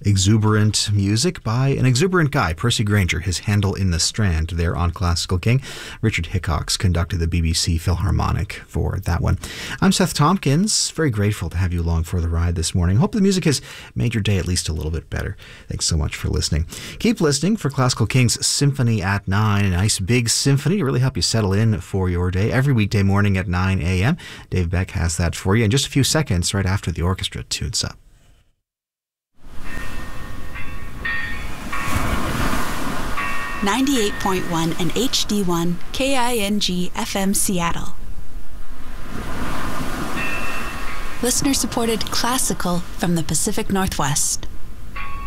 Exuberant music by an exuberant guy, Percy Grainger, his Handel in the Strand there on Classical King. Richard Hickox conducted the BBC Philharmonic for that one. I'm Seth Tompkins, very grateful to have you along for the ride this morning. Hope the music has made your day at least a little bit better. Thanks so much for listening. Keep listening for Classical King's Symphony at 9, a nice big symphony to really help you settle in for your day. Every weekday morning at 9 a.m. Dave Beck has that for you in just a few seconds right after the orchestra tunes up. 98.1 and HD1 KING FM Seattle. Listener-supported classical from the Pacific Northwest.